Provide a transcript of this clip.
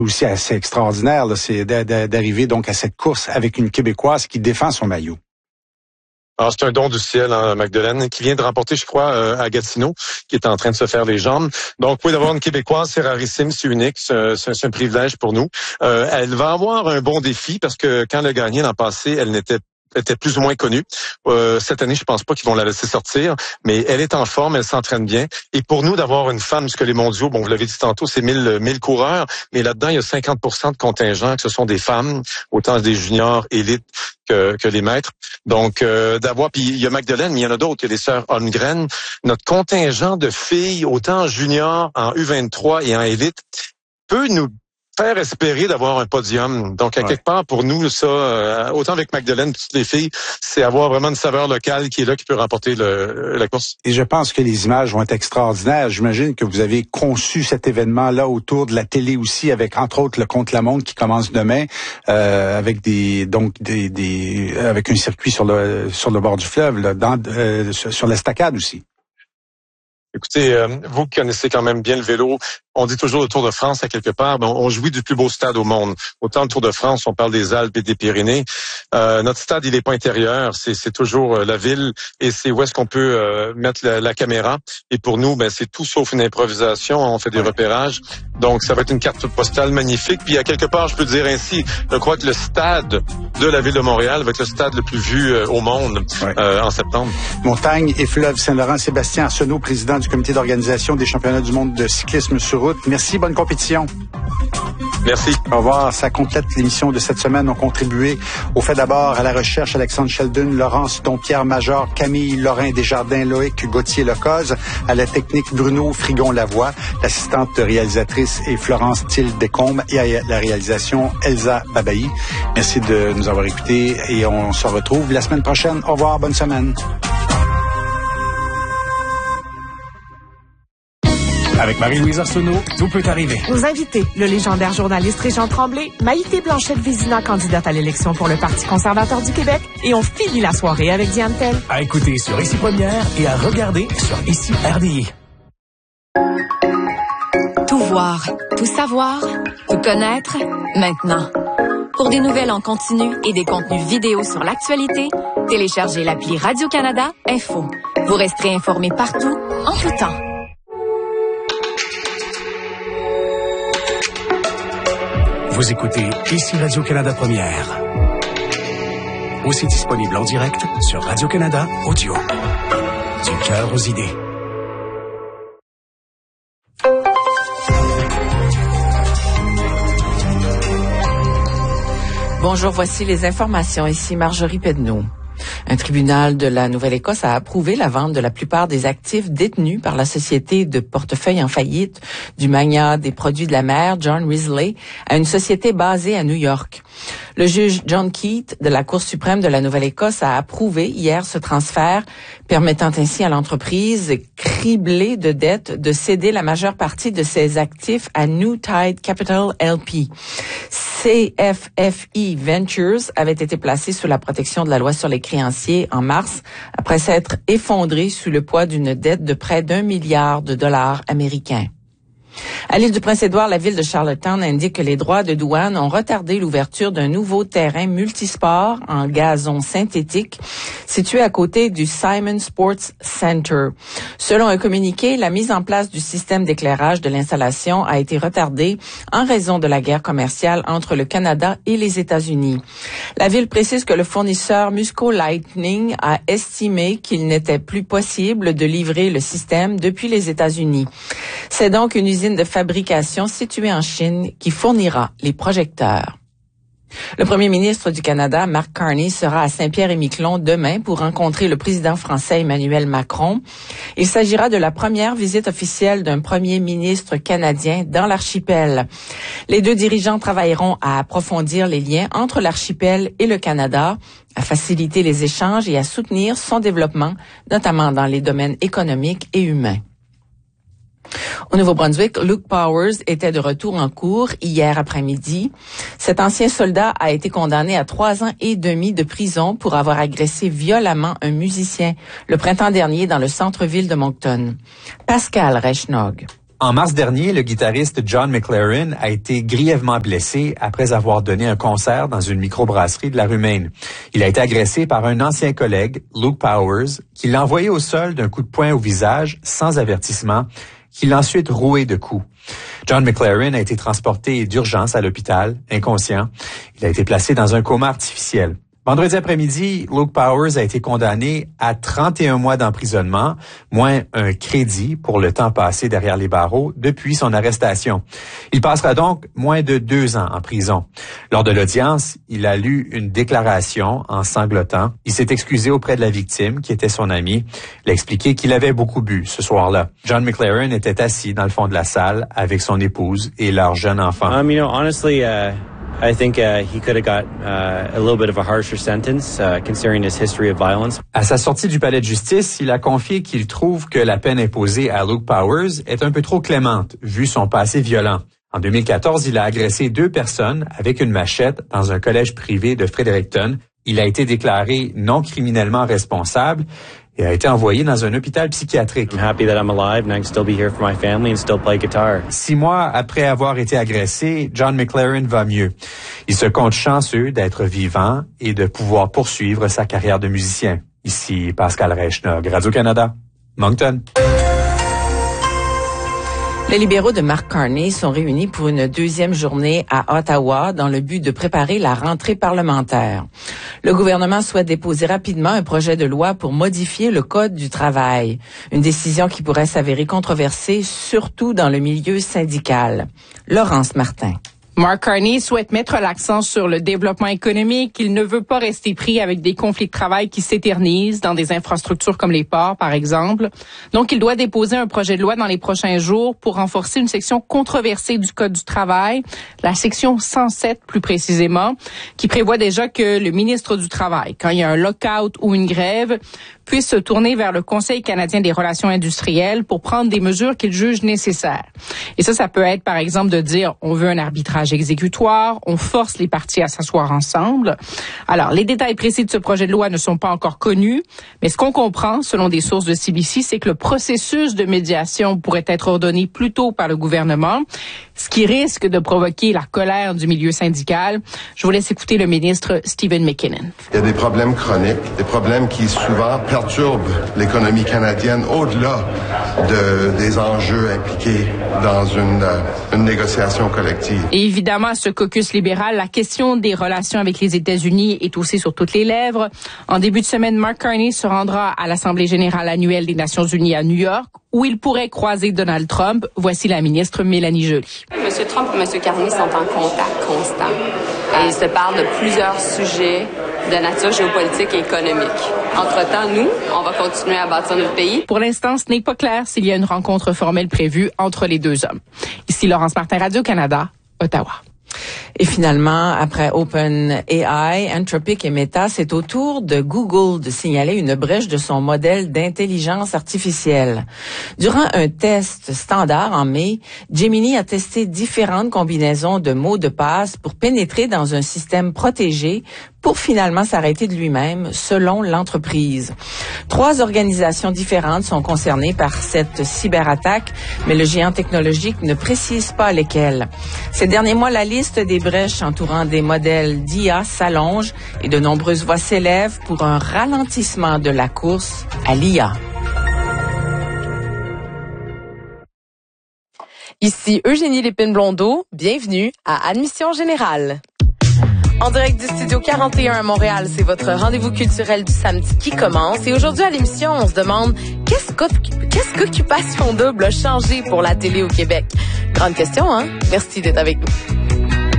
aussi assez extraordinaire, là, c'est d'arriver donc à cette course avec une Québécoise qui défend son maillot. Alors, c'est un don du ciel, hein, Magdeleine, qui vient de remporter, je crois, à Gatineau, qui est en train de se faire les jambes. Donc, oui, d'avoir une Québécoise, c'est rarissime, c'est unique, c'est un privilège pour nous. Elle va avoir un bon défi parce que quand elle a gagné l'an passé, elle était plus ou moins connue. Cette année, je pense pas qu'ils vont la laisser sortir, mais elle est en forme, elle s'entraîne bien. Et pour nous, d'avoir une femme, parce que les mondiaux, bon, vous l'avez dit tantôt, c'est 1000 coureurs, mais là-dedans, il y a 50% de contingents que ce sont des femmes, autant des juniors élites que les maîtres. Donc, d'avoir, puis il y a Magdeleine, mais il y en a d'autres, il y a les sœurs Holmgren. Notre contingent de filles, autant en junior, en U23 et en élite, peut nous faire espérer d'avoir un podium. Donc, à quelque part, pour nous, ça, autant avec Magdeleine que toutes les filles, c'est avoir vraiment une saveur locale qui est là, qui peut remporter la course. Et je pense que les images vont être extraordinaires. J'imagine que vous avez conçu cet événement-là autour de la télé aussi, avec, entre autres, le contre-la-montre qui commence demain, avec avec un circuit sur le bord du fleuve, là, sur l'estacade aussi. Écoutez, vous qui connaissez quand même bien le vélo, on dit toujours le Tour de France à quelque part, mais on jouit du plus beau stade au monde. Autant le Tour de France, on parle des Alpes et des Pyrénées. Notre stade, il est pas intérieur, c'est toujours la ville et c'est où est-ce qu'on peut mettre la caméra. Et pour nous, ben c'est tout sauf une improvisation. On fait des repérages, donc ça va être une carte postale magnifique. Puis à quelque part, je peux dire ainsi, je crois que le stade de la ville de Montréal va être le stade le plus vu au monde en septembre. Montagne et fleuve Saint-Laurent, Sébastien Arsenault, président du comité d'organisation des championnats du monde de cyclisme sur route. Merci, bonne compétition. Merci. Au revoir. Ça complète l'émission de cette semaine. On contribué au fait d'abord à la recherche Alexandre Sheldon, Laurence Dompierre Major, Camille Lorrain Desjardins, Loïc Gauthier Lecoz, à la technique Bruno Frigon-Lavoie, l'assistante réalisatrice est Florence Thiel Descombes et à la réalisation Elsa Babaï. Merci de nous avoir écoutés et on se retrouve la semaine prochaine. Au revoir, bonne semaine. Avec Marie-Louise Arsenault, tout peut arriver. Nos invités, le légendaire journaliste Régent Tremblay, Maïté Blanchette-Vézina, candidate à l'élection pour le Parti conservateur du Québec, et on finit la soirée avec Diane Tell. À écouter sur Ici Première et à regarder sur Ici RDI. Tout voir, tout savoir, tout connaître, maintenant. Pour des nouvelles en continu et des contenus vidéo sur l'actualité, téléchargez l'appli Radio-Canada Info. Vous resterez informé partout, en tout temps. Vous écoutez Ici Radio-Canada Première. Aussi disponible en direct sur Radio-Canada Audio. Du cœur aux idées. Bonjour, voici les informations. Ici Marjorie Pedneau. Un tribunal de la Nouvelle-Écosse a approuvé la vente de la plupart des actifs détenus par la société de portefeuille en faillite du magnat des produits de la mer, John Risley, à une société basée à New York. Le juge John Keith de la Cour suprême de la Nouvelle-Écosse a approuvé hier ce transfert, permettant ainsi à l'entreprise criblée de dettes de céder la majeure partie de ses actifs à New Tide Capital LP. CFFE Ventures avait été placé sous la protection de la loi sur les créanciers en mars, après s'être effondré sous le poids d'une dette de près d'1 milliard de dollars américains. À l'île du Prince-Édouard, la ville de Charlottetown indique que les droits de douane ont retardé l'ouverture d'un nouveau terrain multisport en gazon synthétique situé à côté du Simon Sports Center. Selon un communiqué, la mise en place du système d'éclairage de l'installation a été retardée en raison de la guerre commerciale entre le Canada et les États-Unis. La ville précise que le fournisseur Musco Lightning a estimé qu'il n'était plus possible de livrer le système depuis les États-Unis. C'est donc une usine de fabrication située en Chine qui fournira les projecteurs. Le premier ministre du Canada, Mark Carney, sera à Saint-Pierre-et-Miquelon demain pour rencontrer le président français Emmanuel Macron. Il s'agira de la première visite officielle d'un premier ministre canadien dans l'archipel. Les deux dirigeants travailleront à approfondir les liens entre l'archipel et le Canada, à faciliter les échanges et à soutenir son développement, notamment dans les domaines économiques et humains. Au Nouveau-Brunswick, Luke Powers était de retour en cour hier après-midi. Cet ancien soldat a été condamné à 3 ans et demi de prison pour avoir agressé violemment un musicien le printemps dernier dans le centre-ville de Moncton. Pascal Reichnog. En mars dernier, le guitariste John McLaren a été grièvement blessé après avoir donné un concert dans une microbrasserie de la rue Maine. Il a été agressé par un ancien collègue, Luke Powers, qui l'a envoyé au sol d'un coup de poing au visage sans avertissement, qui l'a ensuite roué de coups. John McLaren a été transporté d'urgence à l'hôpital, inconscient. Il a été placé dans un coma artificiel. Vendredi après-midi, Luke Powers a été condamné à 31 mois d'emprisonnement, moins un crédit pour le temps passé derrière les barreaux depuis son arrestation. Il passera donc moins de 2 ans en prison. Lors de l'audience, il a lu une déclaration en sanglotant. Il s'est excusé auprès de la victime, qui était son ami. Il a expliqué qu'il avait beaucoup bu ce soir-là. John McLaren était assis dans le fond de la salle avec son épouse et leur jeune enfant. I think he could have got a little bit of a harsher sentence, considering his history of violence. À sa sortie du palais de justice, il a confié qu'il trouve que la peine imposée à Luke Powers est un peu trop clémente, vu son passé violent. En 2014, il a agressé 2 personnes avec une machette dans un collège privé de Fredericton. Il a été déclaré non criminellement responsable et a été envoyé dans un hôpital psychiatrique. I'm happy that I'm alive and I can still be here for my family and still play guitar. 6 mois après avoir été agressé, John McLaren va mieux. Il se compte chanceux d'être vivant et de pouvoir poursuivre sa carrière de musicien. Ici Pascal Reichnog, Radio-Canada, Moncton. Les libéraux de Mark Carney sont réunis pour une 2e journée à Ottawa dans le but de préparer la rentrée parlementaire. Le gouvernement souhaite déposer rapidement un projet de loi pour modifier le Code du travail, une décision qui pourrait s'avérer controversée, surtout dans le milieu syndical. Laurence Martin. Mark Carney souhaite mettre l'accent sur le développement économique. Il ne veut pas rester pris avec des conflits de travail qui s'éternisent dans des infrastructures comme les ports, par exemple. Donc, il doit déposer un projet de loi dans les prochains jours pour renforcer une section controversée du Code du travail, la section 107 plus précisément, qui prévoit déjà que le ministre du Travail, quand il y a un lockout ou une grève, puisse se tourner vers le Conseil canadien des relations industrielles pour prendre des mesures qu'il juge nécessaires. Et ça peut être, par exemple, de dire on veut un arbitrage exécutoire, on force les parties à s'asseoir ensemble. Alors, les détails précis de ce projet de loi ne sont pas encore connus, mais ce qu'on comprend, selon des sources de CBC, c'est que le processus de médiation pourrait être ordonné plus tôt par le gouvernement, ce qui risque de provoquer la colère du milieu syndical. Je vous laisse écouter le ministre Stephen McKinnon. Il y a des problèmes chroniques, des problèmes qui souvent perturbent l'économie canadienne au-delà des enjeux impliqués dans une négociation collective. Et évidemment, à ce caucus libéral, la question des relations avec les États-Unis est aussi sur toutes les lèvres. En début de semaine, Mark Carney se rendra à l'Assemblée générale annuelle des Nations unies à New York, où il pourrait croiser Donald Trump. Voici la ministre Mélanie Joly. M. Trump et M. Carney sont en contact constant. Et ils se parlent de plusieurs sujets de nature géopolitique et économique. Entre-temps, nous, on va continuer à bâtir notre pays. Pour l'instant, ce n'est pas clair s'il y a une rencontre formelle prévue entre les 2 hommes. Ici Laurence Martin, Radio-Canada, Ottawa. Et finalement, après OpenAI, Anthropic et Meta, c'est au tour de Google de signaler une brèche de son modèle d'intelligence artificielle. Durant un test standard en mai, Gemini a testé différentes combinaisons de mots de passe pour pénétrer dans un système protégé pour finalement s'arrêter de lui-même, selon l'entreprise. 3 organisations différentes sont concernées par cette cyberattaque, mais le géant technologique ne précise pas lesquelles. Ces derniers mois, la liste des brèches entourant des modèles d'IA s'allonge et de nombreuses voix s'élèvent pour un ralentissement de la course à l'IA. Ici Eugénie Lépine-Blondeau, bienvenue à Admission Générale. En direct du Studio 41 à Montréal, c'est votre rendez-vous culturel du samedi qui commence. Et aujourd'hui à l'émission, on se demande qu'est-ce qu'Occupation Double a changé pour la télé au Québec? Grande question, hein? Merci d'être avec nous.